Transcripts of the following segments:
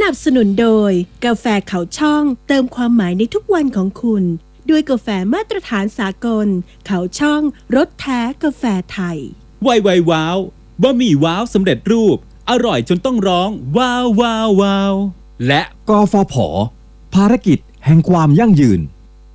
นับสนุนโดยกาแฟเขาช่องเติมความหมายในทุกวันของคุณด้วยกาแฟมาตรฐานสากลเขาช่องรสแท้กาแฟไทยไวว้าวบะหมี่ว้าวสำเร็จรูปอร่อยจนต้องร้องว้าวว้าวว้าวและกฟผ.ภารกิจแห่งความยั่งยืน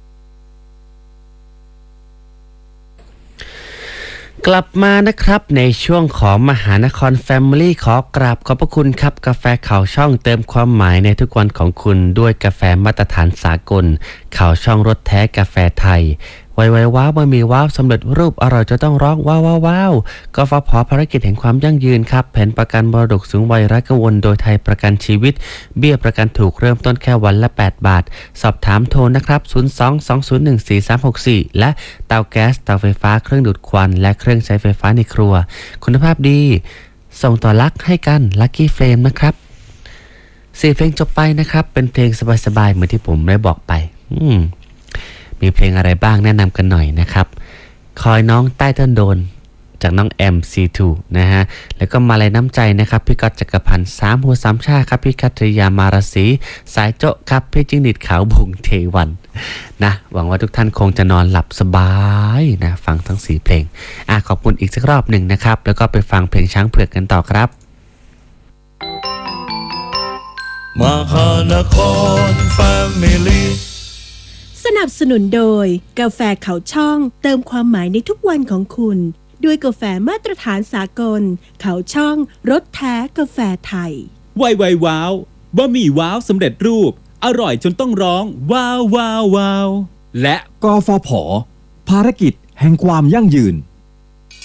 กลับมานะครับในช่วงของมหานครแฟมิลี่ขอกราบขอบพระคุณครับกาแฟเขาช่องเติมความหมายในทุกวันของคุณด้วยกาแฟมาตรฐานสากลเขาช่องรสแท้กาแฟไทยไวว้าวบะหมี่ว้าวสำเร็จรูปอร่อยจะต้องร้องว้าวว้าวกฟผ.ภารกิจแห่งความยั่งยืนครับแผนประกันมรดกสูงวัยไร้กังวลโดยไทยประกันชีวิตเบี้ยประกันถูกเริ่มต้นแค่วันละ8 บาทสอบถามโทรนะครับ02-201-4364และเตาแก๊สเตาไฟฟ้าเครื่องดูดควันและเครื่องใช้ไฟฟ้าในครัวคุณภาพดีส่งต่อรักให้กันลัคกี้เฟรมนะครับ4 เพลงจบไปนะครับเป็นเพลงสบายๆเหมือนที่ผมได้บอกไปมีเพลงอะไรบ้างแนะนำกันหน่อยนะครับคอยน้องใต้ต้นโดนจากน้องแอม C2 นะฮะแล้วก็มาลัยน้ำใจนะครับพี่ก๊อตจักรพันธ์3 หัว 3 ชาครับพี่คัตริยามารสีสายโจ๊ะครับพี่จิ้งหรีดขาวบุงเทวันนะหวังว่าทุกท่านคงจะนอนหลับสบายนะฟังทั้ง4 เพลงขอบคุณอีกสักรอบหนึ่งนะครับแล้วก็ไปฟังเพลงช้างเผือกกันต่อครับมหานครแฟมิลี่สนับสนุนโดยกาแฟเขาช่องเติมความหมายในทุกวันของคุณด้วยกาแฟมาตรฐานสากลเขาช่องรสแท้กาแฟไทยไวว้าวบะหมี่ว้าวสำเร็จรูปอร่อยจนต้องร้องว้าวว้าวว้าวและกฟผ.ภารกิจแห่งความยั่งยืน